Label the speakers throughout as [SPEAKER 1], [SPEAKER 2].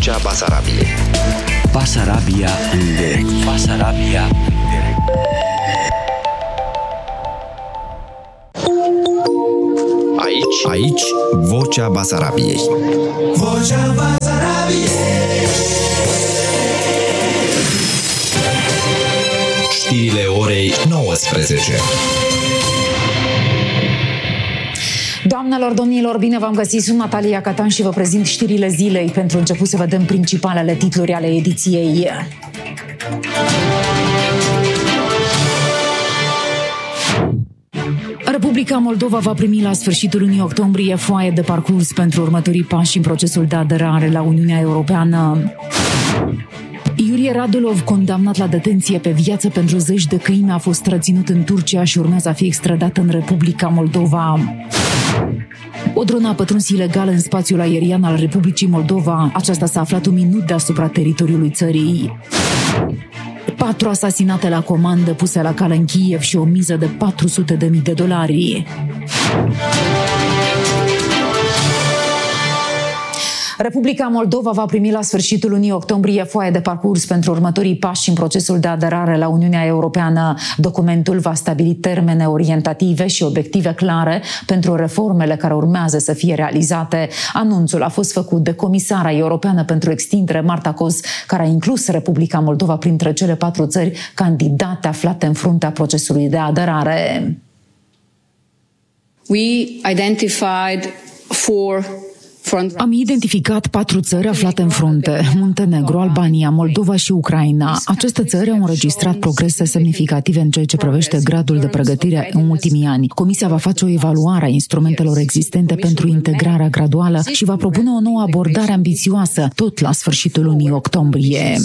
[SPEAKER 1] Vocea Basarabiei.
[SPEAKER 2] Basarabia în direct. Basarabia în direct.
[SPEAKER 1] Aici, Vocea Basarabiei.
[SPEAKER 3] Vocea Basarabiei.
[SPEAKER 1] Știrile orei 19.
[SPEAKER 4] Doamnelor, domnilor, bine v-am găsit, sunt Natalia Catan și vă prezint știrile zilei. Pentru început să vedem principalele titluri ale ediției. Republica Moldova va primi la sfârșitul lunii octombrie foaie de parcurs pentru următorii pași în procesul de aderare la Uniunea Europeană. Iurie Radulov, condamnat la detenție pe viață pentru zeci de crime, a fost reținut în Turcia și urmează a fi extradat în Republica Moldova. O dronă a pătruns ilegal în spațiul aerian al Republicii Moldova. Aceasta s-a aflat un minut deasupra teritoriului țării. 4 asasinate la comandă puse la cale în Kiev și o miză de $400.000. Republica Moldova va primi la sfârșitul lunii octombrie foaie de parcurs pentru următorii pași în procesul de aderare la Uniunea Europeană. Documentul va stabili termene orientative și obiective clare pentru reformele care urmează să fie realizate. Anunțul a fost făcut de Comisara Europeană pentru Extindere, Marta Kos, care a inclus Republica Moldova printre cele 4 țări candidate aflate în fruntea procesului de aderare. Am identificat 4 țări aflate în frunte: Muntenegru, Albania, Moldova și Ucraina. Aceste țări au înregistrat progrese semnificative în ceea ce privește gradul de pregătire în ultimii ani. Comisia va face o evaluare a instrumentelor existente pentru integrarea graduală și va propune o nouă abordare ambițioasă, tot la sfârșitul lunii octombrie.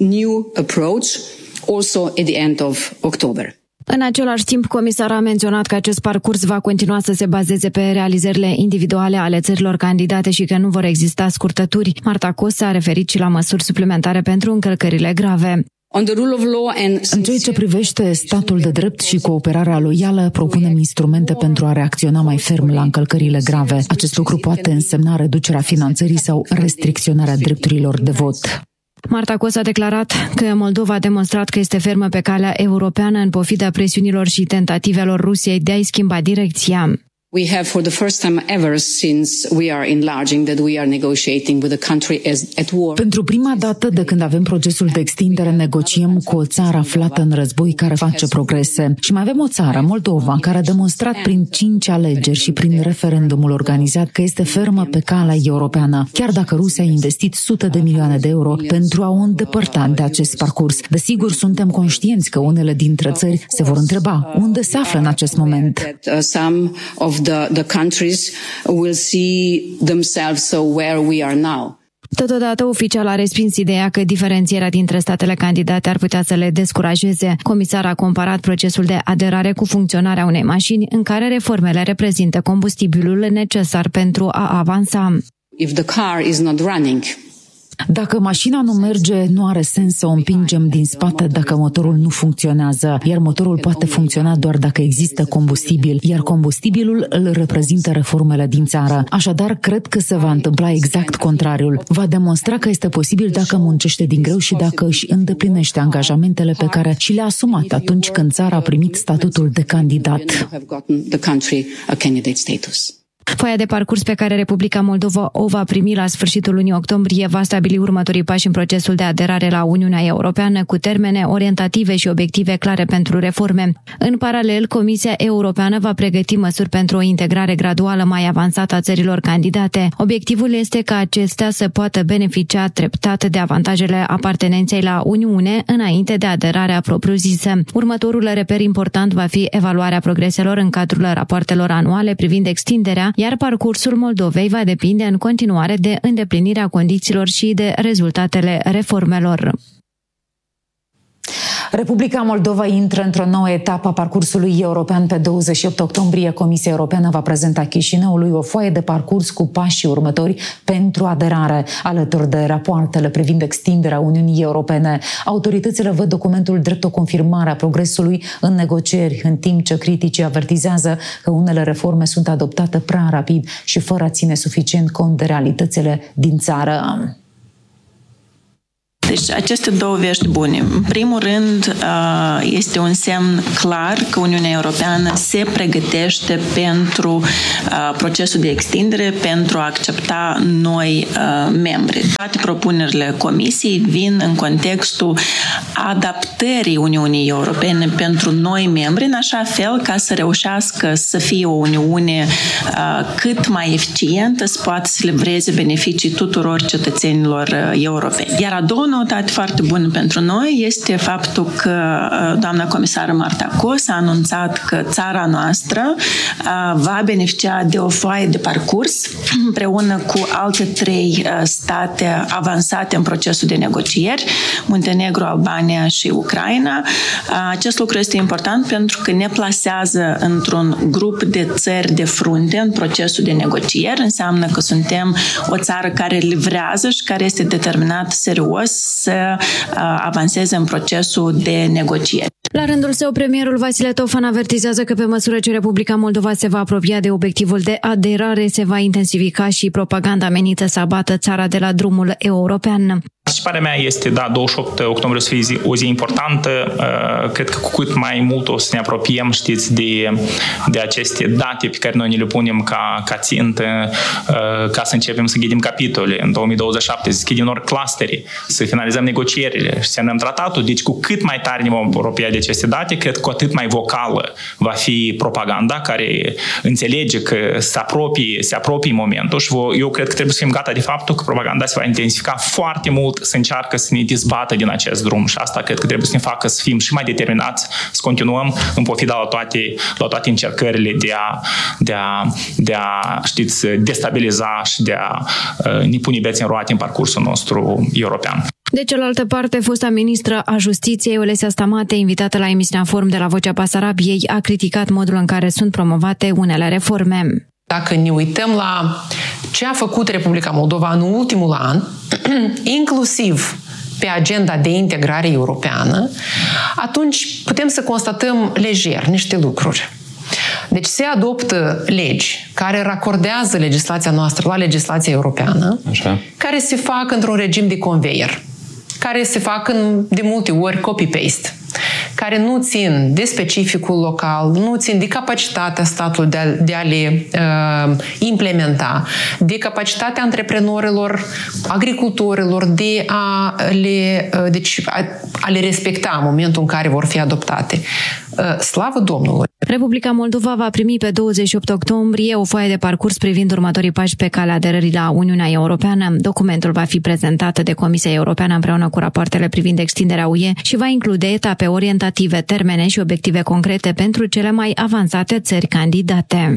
[SPEAKER 5] În același timp, comisara a menționat că acest parcurs va continua să se bazeze pe realizările individuale ale țărilor candidate și că nu vor exista scurtături. Marta Kos s-a referit și la măsuri suplimentare pentru încălcările grave.
[SPEAKER 4] În ceea ce privește statul de drept și cooperarea loială, propunem instrumente pentru a reacționa mai ferm la încălcările grave. Acest lucru poate însemna reducerea finanțării sau restricționarea drepturilor de vot.
[SPEAKER 5] Marta Kos a declarat că Moldova a demonstrat că este fermă pe calea europeană în pofida presiunilor și tentativelor Rusiei de a-i schimba direcția.
[SPEAKER 6] We have for the first time ever since we are enlarging that we are negotiating with a country at war.
[SPEAKER 4] Pentru prima dată de când avem procesul de extindere, negociem cu o țară aflată în război care face progrese. Și mai avem o țară, Moldova, care a demonstrat prin 5 alegeri și prin referendumul organizat că este fermă pe calea europeană, chiar dacă Rusia a investit sute de milioane de euro pentru a o îndepărta de acest parcurs. Desigur, suntem conștienți că unele dintre țări se vor întreba unde se află în acest moment.
[SPEAKER 6] The countries will see themselves, so where we are now.
[SPEAKER 5] Totodată, oficial a respins ideea că diferențierea dintre statele candidate ar putea să le descurajeze. Comisara a comparat procesul de aderare cu funcționarea unei mașini în care reformele reprezintă combustibilul necesar pentru a avansa.
[SPEAKER 6] If the car is not running,
[SPEAKER 4] dacă mașina nu merge, nu are sens să o împingem din spate dacă motorul nu funcționează, iar motorul poate funcționa doar dacă există combustibil, iar combustibilul îl reprezintă reformele din țară. Așadar, cred că se va întâmpla exact contrariul. Va demonstra că este posibil dacă muncește din greu și dacă își îndeplinește angajamentele pe care și le-a asumat atunci când țara a primit statutul de candidat.
[SPEAKER 5] Foaia de parcurs pe care Republica Moldova o va primi la sfârșitul lunii octombrie va stabili următorii pași în procesul de aderare la Uniunea Europeană cu termene orientative și obiective clare pentru reforme. În paralel, Comisia Europeană va pregăti măsuri pentru o integrare graduală mai avansată a țărilor candidate. Obiectivul este ca acestea să poată beneficia treptat de avantajele apartenenței la Uniune înainte de aderarea propriu-zisă. Următorul reper important va fi evaluarea progreselor în cadrul rapoartelor anuale privind extinderea, iar parcursul Moldovei va depinde în continuare de îndeplinirea condițiilor și de rezultatele reformelor.
[SPEAKER 4] Republica Moldova intră într-o nouă etapă a parcursului european. Pe 28 octombrie, Comisia Europeană va prezenta Chișinăului o foaie de parcurs cu pașii următori pentru aderare. Alături de rapoartele privind extinderea Uniunii Europene, autoritățile văd documentul drept o confirmare a progresului în negocieri, în timp ce criticii avertizează că unele reforme sunt adoptate prea rapid și fără a ține suficient cont de realitățile din țară.
[SPEAKER 7] Deci aceste două vești bune. În primul rând, este un semn clar că Uniunea Europeană se pregătește pentru procesul de extindere, pentru a accepta noi membri. Toate propunerile Comisiei vin în contextul adaptării Uniunii Europene pentru noi membri, în așa fel ca să reușească să fie o Uniune cât mai eficientă, să poată să livreze beneficii tuturor cetățenilor europeni. Iar a doua noutate foarte bună pentru noi este faptul că doamna comisară Marta Kos a anunțat că țara noastră va beneficia de o foaie de parcurs împreună cu alte 3 state avansate în procesul de negocieri, Muntenegru, Albania și Ucraina. Acest lucru este important pentru că ne plasează într-un grup de țări de frunte în procesul de negocieri. Înseamnă că suntem o țară care livrează și care este determinat serios să avanseze în procesul de negocieri.
[SPEAKER 5] La rândul său, premierul Vasile Tofan avertizează că pe măsură ce Republica Moldova se va apropia de obiectivul de aderare, se va intensifica și propaganda menită să abată țara de la drumul european.
[SPEAKER 8] Participarea mea este, 28 octombrie o să fie o zi importantă. Cred că cu cât mai mult o să ne apropiem, știți, de aceste date pe care noi ne le punem ca țintă, ca să începem să ghidem capitole. În 2027 să deschidem nori clustere, să finalizăm negocierile și să semnăm tratatul. Deci cu cât mai tare ne vom apropia de aceste date, cred că cu atât mai vocală va fi propaganda care înțelege că se apropie momentul și eu cred că trebuie să fim gata de faptul că propaganda se va intensifica foarte mult, să încearcă să ne dezbată din acest drum și asta cred că trebuie să ne facă să fim și mai determinați, să continuăm în pofida la toate încercările de a știți, destabiliza și de a ne pune bețe în roate în parcursul nostru european.
[SPEAKER 5] De cealaltă parte, fosta ministră a Justiției, Olesia Stamate, invitată la emisiunea Forum de la Vocea Basarabiei, a criticat modul în care sunt promovate unele reforme.
[SPEAKER 9] Dacă ne uităm la ce a făcut Republica Moldova în ultimul an, inclusiv pe agenda de integrare europeană, atunci putem să constatăm lejer niște lucruri. Deci se adoptă legi care racordează legislația noastră la legislația europeană, așa, care se fac într-un regim de conveier, care se fac de multe ori copy-paste, care nu țin de specificul local, nu țin de capacitatea statului de a le implementa, de capacitatea antreprenorilor, agricultorilor de a le respecta în momentul în care vor fi adoptate. Slavă Domnului!
[SPEAKER 5] Republica Moldova va primi pe 28 octombrie o foaie de parcurs privind următorii pași pe calea aderării la Uniunea Europeană. Documentul va fi prezentat de Comisia Europeană împreună cu rapoartele privind extinderea UE și va include etape orientative, termene și obiective concrete pentru cele mai avansate țări candidate.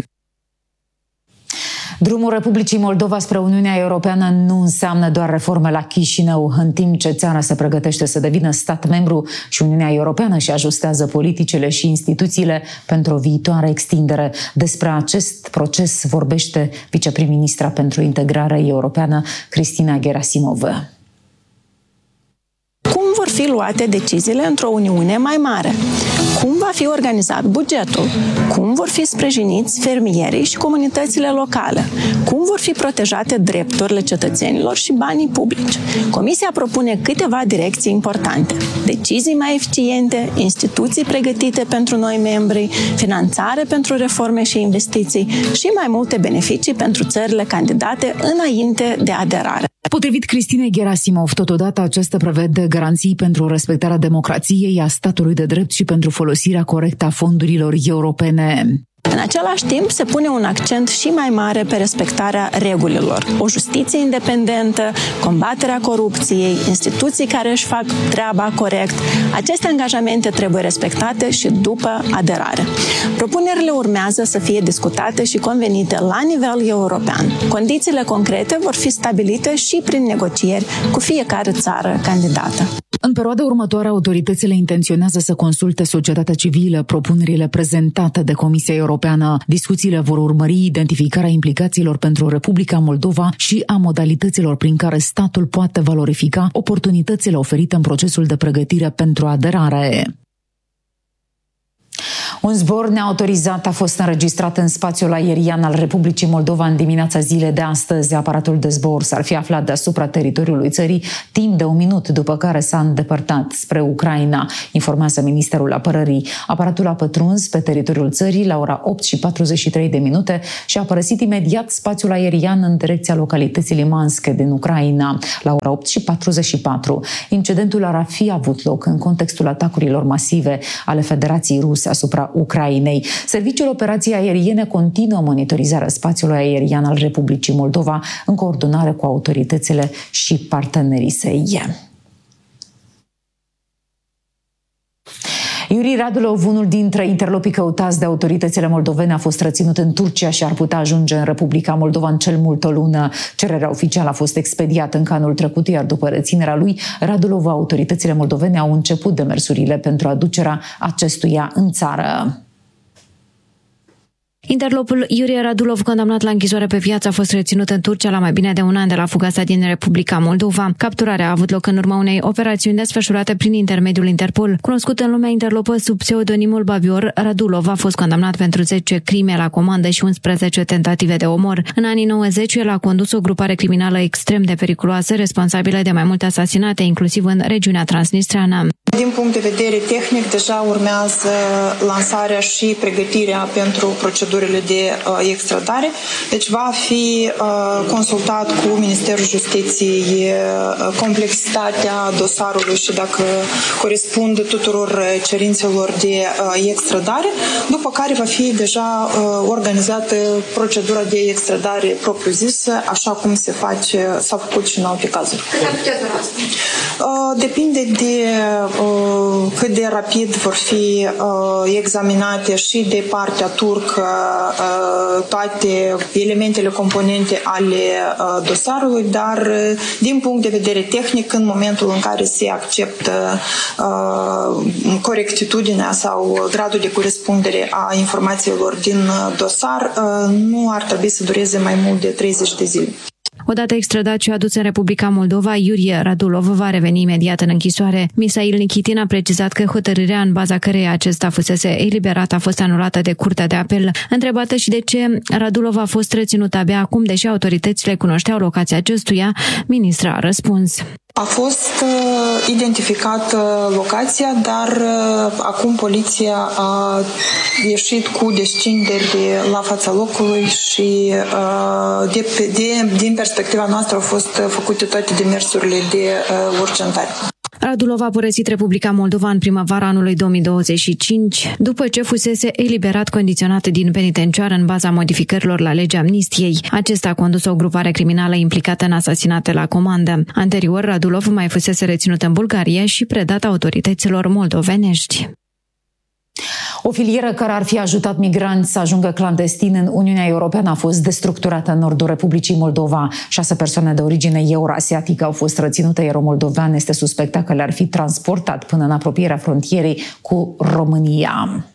[SPEAKER 4] Drumul Republicii Moldova spre Uniunea Europeană nu înseamnă doar reforme la Chișinău, în timp ce țara se pregătește să devină stat membru și Uniunea Europeană și ajustează politicile și instituțiile pentru o viitoare extindere. Despre acest proces vorbește viceprim-ministra pentru integrare europeană, Cristina Gerasimova.
[SPEAKER 10] Cum vor fi luate deciziile într-o Uniune mai mare? Cum va fi organizat bugetul? Cum vor fi sprijiniți fermierii și comunitățile locale? Cum vor fi protejate drepturile cetățenilor și banii publici? Comisia propune câteva direcții importante. Decizii mai eficiente, instituții pregătite pentru noi membri, finanțare pentru reforme și investiții și mai multe beneficii pentru țările candidate înainte de aderare.
[SPEAKER 4] Potrivit Cristinei Gerasimov, totodată acesta prevede garanții pentru respectarea democrației, a statului de drept și pentru folosirea corectă a fondurilor europene.
[SPEAKER 10] În același timp, se pune un accent și mai mare pe respectarea regulilor. O justiție independentă, combaterea corupției, instituții care își fac treaba corect. Aceste angajamente trebuie respectate și după aderare. Propunerile urmează să fie discutate și convenite la nivel european. Condițiile concrete vor fi stabilite și prin negocieri cu fiecare țară candidată.
[SPEAKER 4] În perioada următoare, autoritățile intenționează să consulte societatea civilă propunerile prezentate de Comisia Europeană. Discuțiile vor urmări identificarea implicațiilor pentru Republica Moldova și a modalităților prin care statul poate valorifica oportunitățile oferite în procesul de pregătire pentru aderare. Un zbor neautorizat a fost înregistrat în spațiul aerian al Republicii Moldova în dimineața zilei de astăzi. Aparatul de zbor s-ar fi aflat deasupra teritoriului țării timp de 1 minut, după care s-a îndepărtat spre Ucraina, informează Ministerul Apărării. Aparatul a pătruns pe teritoriul țării la ora 8:43 și a părăsit imediat spațiul aerian în direcția localității Limanske din Ucraina, la ora 8:44. Incidentul ar fi avut loc în contextul atacurilor masive ale Federației Ruse asupra Ucrainei. Serviciul Operației Aeriene continuă monitorizarea spațiului aerian al Republicii Moldova în coordonare cu autoritățile și partenerii săi. Iuri Radulov, unul dintre interlopii căutați de autoritățile moldovene, a fost reținut în Turcia și ar putea ajunge în Republica Moldova în cel mult o lună. Cererea oficială a fost expediată încă anul trecut, iar după reținerea lui, Radulov, autoritățile moldovene au început demersurile pentru aducerea acestuia în țară.
[SPEAKER 5] Interlopul Iurie Radulov, condamnat la închisoare pe viață, a fost reținut în Turcia la mai bine de un an de la fuga sa din Republica Moldova. Capturarea a avut loc în urma unei operațiuni desfășurate prin intermediul Interpol. Cunoscut în lumea interlopă sub pseudonimul Babior, Radulov a fost condamnat pentru 10 crime la comandă și 11 tentative de omor. În anii 90, el a condus o grupare criminală extrem de periculoasă, responsabilă de mai multe asasinate, inclusiv în regiunea transnistreană.
[SPEAKER 11] Din punct de vedere tehnic, deja urmează lansarea și pregătirea pentru procedurile de extradare. Deci va fi consultat cu Ministerul Justiției complexitatea dosarului și dacă corespunde tuturor cerințelor de extradare, după care va fi deja organizată procedura de extradare propriu-zisă, așa cum s-a făcut și în alte cazuri. Depinde de cât de rapid vor fi examinate și de partea turcă toate elementele componente ale dosarului, dar din punct de vedere tehnic, în momentul în care se acceptă corectitudinea sau gradul de corespundere a informațiilor din dosar, nu ar trebui să dureze mai mult de 30 de zile.
[SPEAKER 5] Odată extradat și adus în Republica Moldova, Iurie Radulov va reveni imediat în închisoare. Misail Nikitin a precizat că hotărârea în baza căreia acesta fusese eliberat a fost anulată de Curtea de Apel. Întrebată și de ce Radulov a fost reținut abia acum, deși autoritățile cunoșteau locația acestuia, ministra a răspuns.
[SPEAKER 11] A fost identificată locația, dar acum poliția a ieșit cu descinderi la fața locului și din perspectiva noastră au fost făcute toate demersurile de urgentare.
[SPEAKER 5] Radulov a părăsit Republica Moldova în primăvara anului 2025, după ce fusese eliberat condiționat din penitenciar în baza modificărilor la legea amnistiei. Acesta a condus o grupare criminală implicată în asasinate la comandă. Anterior, Radulov mai fusese reținut în Bulgaria și predat autorităților moldovenești.
[SPEAKER 4] O filieră care ar fi ajutat migranți să ajungă clandestin în Uniunea Europeană a fost destructurată în nordul Republicii Moldova. 6 persoane de origine euroasiatică au fost reținute, iar un moldovean este suspectat că le-ar fi transportat până în apropierea frontierei cu România.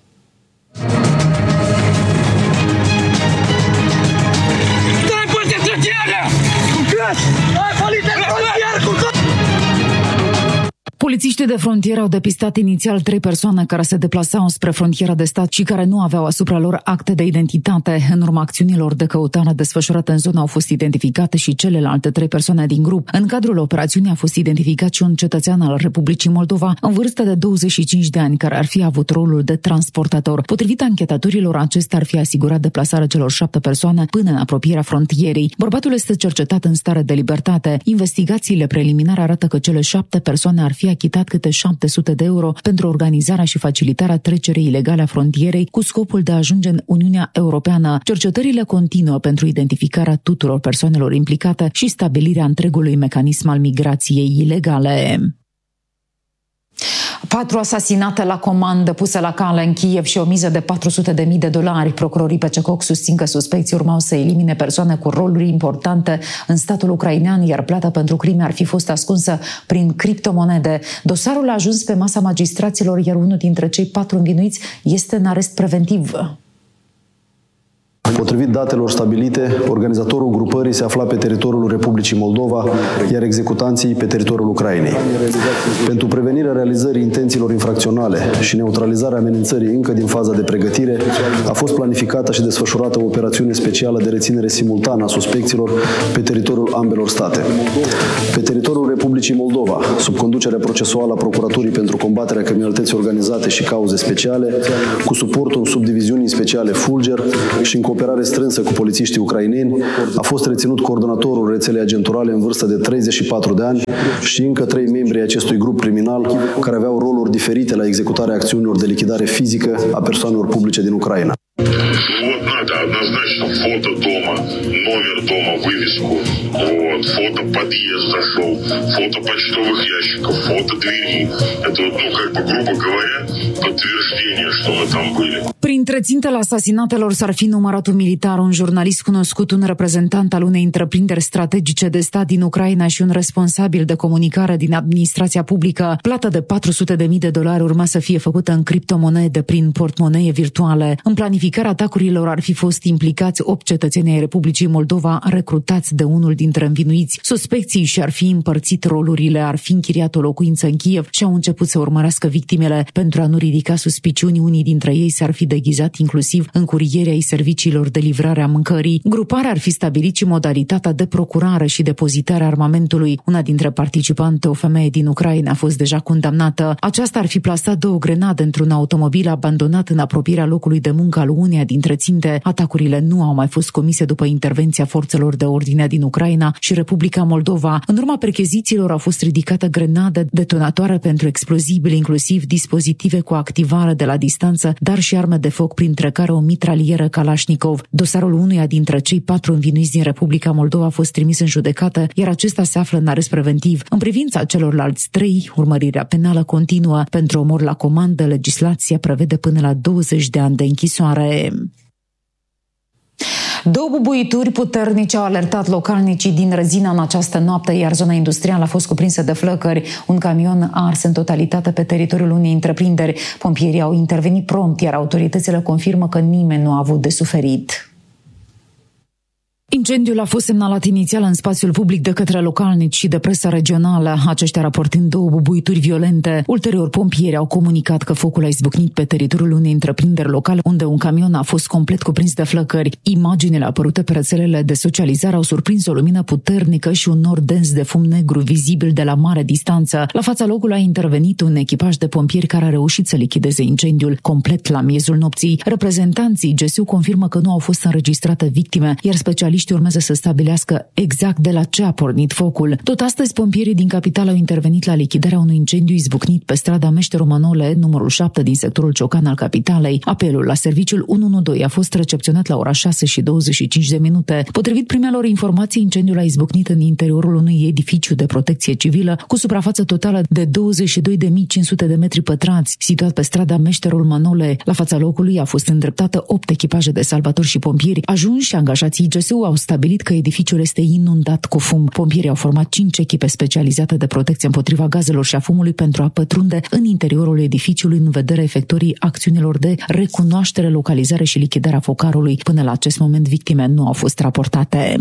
[SPEAKER 4] Polițiștii de frontieră au depistat inițial 3 persoane care se deplasau spre frontiera de stat și care nu aveau asupra lor acte de identitate. În urma acțiunilor de căutare desfășurate în zonă au fost identificate și celelalte 3 persoane din grup. În cadrul operațiunii a fost identificat și un cetățean al Republicii Moldova în vârstă de 25 de ani care ar fi avut rolul de transportator. Potrivit anchetatorilor, acesta ar fi asigurat deplasarea celor 7 persoane până în apropierea frontierei. Bărbatul este cercetat în stare de libertate. Investigațiile preliminare arată că cele 7 persoane ar fi achitat câte 700 de euro pentru organizarea și facilitarea trecerii ilegale a frontierei cu scopul de a ajunge în Uniunea Europeană. Cercetările continuă pentru identificarea tuturor persoanelor implicate și stabilirea întregului mecanism al migrației ilegale. 4 asasinate la comandă puse la cale în Kiev și o miză de $400.000. Procurorii PCCOC susțin că suspecții urmau să elimine persoane cu roluri importante în statul ucrainean, iar plata pentru crime ar fi fost ascunsă prin criptomonede. Dosarul a ajuns pe masa magistraților, iar unul dintre cei 4 învinuiți este în arest preventiv.
[SPEAKER 12] Potrivit datelor stabilite, organizatorul grupării se afla pe teritoriul Republicii Moldova, iar executanții pe teritoriul Ucrainei. Pentru prevenirea realizării intențiilor infracționale și neutralizarea amenințării încă din faza de pregătire, a fost planificată și desfășurată o operațiune specială de reținere simultană a suspecților pe teritoriul ambelor state. Pe teritoriul Republicii Moldova, sub conducerea procesuală a Procuraturii pentru combaterea criminalității organizate și cauze speciale, cu suportul subdiviziunii speciale Fulger și în cooperare strânsă cu polițiștii ucraineni, a fost reținut coordonatorul rețelei agenturale în vârstă de 34 de ani și încă 3 membri ai acestui grup criminal care aveau roluri diferite la executarea acțiunilor de lichidare fizică a persoanelor publice din Ucraina.
[SPEAKER 13] Вот надо однозначно фото дома, номер дома, вывеску, вот, фото подъезд зашел, фото почтовых ящиков, фото двери. Это, как бы, грубо говоря, подтверждение, что мы там были.
[SPEAKER 4] Printre țintele asasinatelor s-ar fi numărat un militar, un jurnalist cunoscut, un reprezentant al unei întreprinderi strategice de stat din Ucraina și un responsabil de comunicare din administrația publică. Plata de $400.000 urma să fie făcută în criptomonede prin portmonee virtuale. În planificarea atacurilor ar fi fost implicați 8 cetățeni ai Republicii Moldova recrutați de unul dintre învinuiți. Suspecții și-ar fi împărțit rolurile, ar fi închiriat o locuință în Kiev și au început să urmărească victimele. Pentru a nu ridica suspiciuni, unii dintre ei s-ar fi deghizat inclusiv în curierii ai serviciilor de livrare a mâncării. Gruparea ar fi stabilit și modalitatea de procurare și depozitare a armamentului. Una dintre participante, o femeie din Ucraina, a fost deja condamnată. Aceasta ar fi plasat 2 grenade într-un automobil abandonat în apropierea locului de muncă al uneia dintre ținte. Atacurile nu au mai fost comise după intervenția forțelor de ordine din Ucraina și Republica Moldova. În urma perchezițiilor au fost ridicate grenade detonatoare pentru explozibili, inclusiv dispozitive cu activare de la distanță, dar și arme de foc, printre care o mitralieră Kalashnikov. Dosarul unuia dintre cei 4 învinuiți din Republica Moldova a fost trimis în judecată, iar acesta se află în arest preventiv. În privința celorlalți 3, urmărirea penală continuă. Pentru omor la comandă, legislația prevede până la 20 de ani de închisoare. 2 bubuituri puternice au alertat localnicii din Răzina în această noapte, iar zona industrială a fost cuprinsă de flăcări. Un camion a ars în totalitate pe teritoriul unei întreprinderi. Pompierii au intervenit prompt, iar autoritățile confirmă că nimeni nu a avut de suferit. Incendiul a fost semnalat inițial în spațiul public de către localnici și de presa regională, aceștia raportând 2 bubuituri violente. Ulterior, pompierii au comunicat că focul a izbucnit pe teritoriul unei întreprinderi locale, unde un camion a fost complet cuprins de flăcări. Imaginile apărute pe rețelele de socializare au surprins o lumină puternică și un nor dens de fum negru vizibil de la mare distanță. La fața locului a intervenit un echipaj de pompieri care a reușit să lichideze incendiul complet la miezul nopții. Reprezentanții GSU confirmă că nu au fost înregistrate victime, iar specialiștii urmează să stabilească exact de la ce a pornit focul. Tot astăzi, pompierii din capitală au intervenit la lichidarea unui incendiu izbucnit pe strada Meșteru Manole, numărul 7 din sectorul Ciocan al capitalei. Apelul la serviciul 112 a fost recepționat la ora 6:25. Potrivit primelor informații, incendiul a izbucnit în interiorul unui edificiu de protecție civilă cu suprafață totală de 22.500 de metri pătrați, situat pe strada Meșterul Manole. La fața locului a fost îndreptată 8 echipaje de salvatori și pompieri. Ajunși și angajații GSU au stabilit că edificiul este inundat cu fum. Pompierii au format 5 echipe specializate de protecție împotriva gazelor și a fumului pentru a pătrunde în interiorul edificiului în vederea efectuării acțiunilor de recunoaștere, localizare și lichidarea focarului. Până la acest moment, victime nu au fost raportate.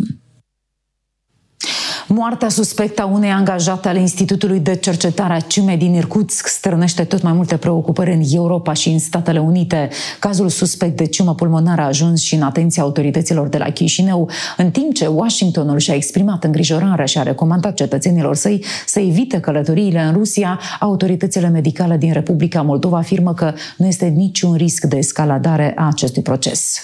[SPEAKER 4] Moartea suspectă a unei angajate ale Institutului de Cercetare a CIUME din Irkutsk stârnește tot mai multe preocupări în Europa și în Statele Unite. Cazul suspect de ciumă pulmonară a ajuns și în atenția autorităților de la Chișinău, în timp ce Washingtonul și-a exprimat îngrijorarea și a recomandat cetățenilor săi să evite călătoriile în Rusia. Autoritățile medicale din Republica Moldova afirmă că nu este niciun risc de escaladare a acestui proces.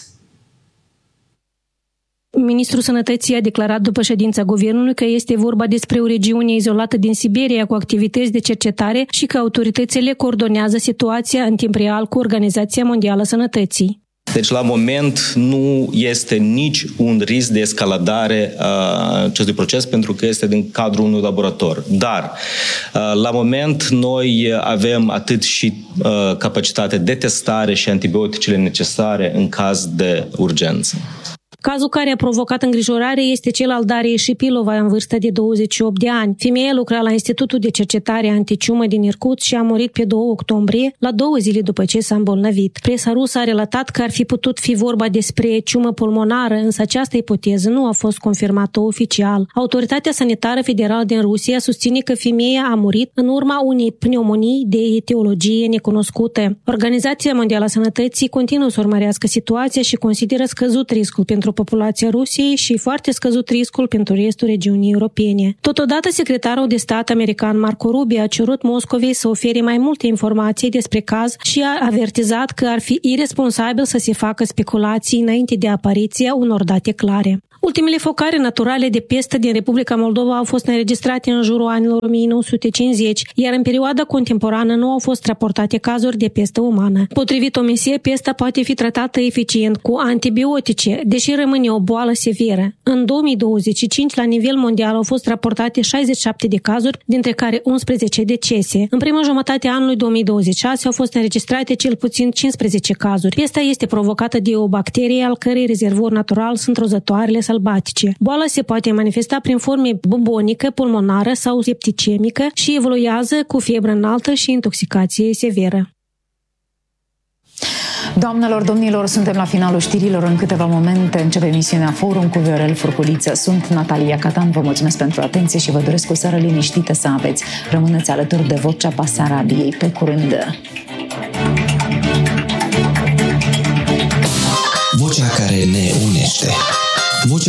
[SPEAKER 14] Ministrul Sănătății a declarat după ședința guvernului că este vorba despre o regiune izolată din Siberia cu activități de cercetare și că autoritățile coordonează situația în timp real cu Organizația Mondială a Sănătății.
[SPEAKER 15] Deci, la moment, nu este nici un risc de escaladare a acestui proces pentru că este din cadrul unui laborator. Dar, la moment, noi avem atât și capacitate de testare și antibioticele necesare în caz de urgență.
[SPEAKER 14] Cazul care a provocat îngrijorare este cel al Dariei Shipilova, în vârstă de 28 de ani. Femeia lucra la Institutul de Cercetare Anticiumă din Irkutsk și a murit pe 2 octombrie, la 2 zile după ce s-a îmbolnăvit. Presa rusă a relatat că ar fi putut fi vorba despre ciumă pulmonară, însă această ipoteză nu a fost confirmată oficial. Autoritatea sanitară federală din Rusia susține că femeia a murit în urma unei pneumonii de etiologie necunoscută. Organizația Mondială a Sănătății continuă să urmărească situația și consideră scăzut riscul pentru populația Rusiei și foarte scăzut riscul pentru restul regiunii europene. Totodată, secretarul de stat american Marco Rubio a cerut Moscovei să ofere mai multe informații despre caz și a avertizat că ar fi iresponsabil să se facă speculații înainte de apariția unor date clare. Ultimele focare naturale de pestă din Republica Moldova au fost înregistrate în jurul anilor 1950, iar în perioada contemporană nu au fost raportate cazuri de pestă umană. Potrivit OMS, pesta poate fi tratată eficient cu antibiotice, deși rămâne o boală severă. În 2025, la nivel mondial, au fost raportate 67 de cazuri, dintre care 11 decese. În prima jumătate a anului 2026 au fost înregistrate cel puțin 15 cazuri. Pesta este provocată de o bacterie al cărei rezervor natural sunt rozătoarele sălbatice. Boala se poate manifesta prin forme bubonică, pulmonară sau septicemică și evoluează cu febră înaltă și intoxicație severă.
[SPEAKER 4] Doamnelor, domnilor, suntem la finalul știrilor. În câteva momente începe emisiunea Forum cu Viorel Furculiță. Sunt Natalia Catan, vă mulțumesc pentru atenție și vă doresc o seară liniștită să aveți. Rămâneți alături de Vocea Basarabiei. Pe curând!
[SPEAKER 1] Vocea care ne unește.